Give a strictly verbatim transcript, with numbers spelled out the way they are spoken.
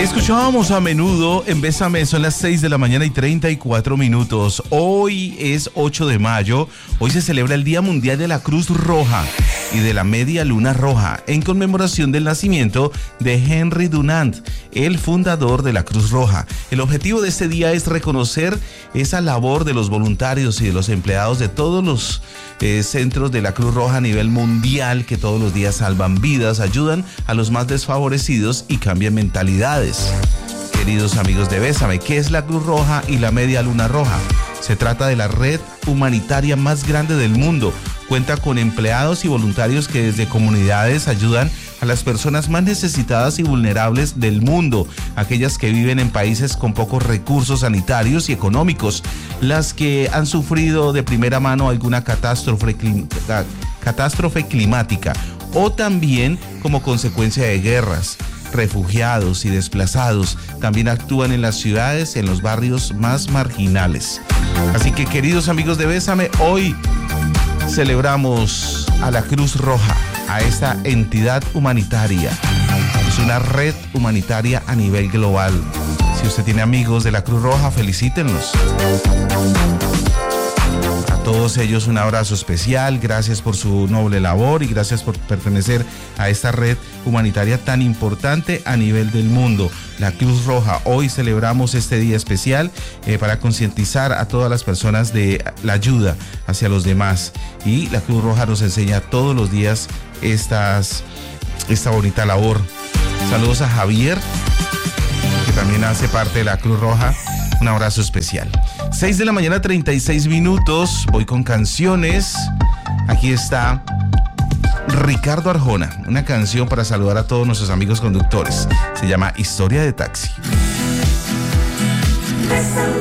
Escuchábamos a Menudo en Bésame, son las seis de la mañana y treinta y cuatro minutos. Hoy es ocho de mayo, hoy se celebra el Día Mundial de la Cruz Roja y de la Media Luna Roja, en conmemoración del nacimiento de Henry Dunant, el fundador de la Cruz Roja. El objetivo de este día es reconocer esa labor de los voluntarios y de los empleados de todos los eh, centros de la Cruz Roja a nivel mundial, que todos los días salvan vidas, ayudan a los más desfavorecidos y cambian mentalidades. Queridos amigos de Bésame, ¿qué es la Cruz Roja y la Media Luna Roja? Se trata de la red humanitaria más grande del mundo. Cuenta con empleados y voluntarios que desde comunidades ayudan a las personas más necesitadas y vulnerables del mundo, aquellas que viven en países con pocos recursos sanitarios y económicos, las que han sufrido de primera mano alguna catástrofe, clim- catástrofe climática o también como consecuencia de guerras. Refugiados y desplazados también actúan en las ciudades, en los barrios más marginales. Así que, queridos amigos de Bésame, hoy celebramos a la Cruz Roja, a esta entidad humanitaria. Es una red humanitaria a nivel global. Si usted tiene amigos de la Cruz Roja, felicítenlos. A todos ellos un abrazo especial, gracias por su noble labor y gracias por pertenecer a esta red humanitaria tan importante a nivel del mundo, la Cruz Roja. Hoy celebramos este día especial eh, para concientizar a todas las personas de la ayuda hacia los demás, y la Cruz Roja nos enseña todos los días estas, esta bonita labor. Saludos a Javier, que también hace parte de la Cruz Roja. Un abrazo especial. seis de la mañana, treinta y seis minutos. Voy con canciones. Aquí está Ricardo Arjona, una canción para saludar a todos nuestros amigos conductores. Se llama Historia de Taxi. Bésame.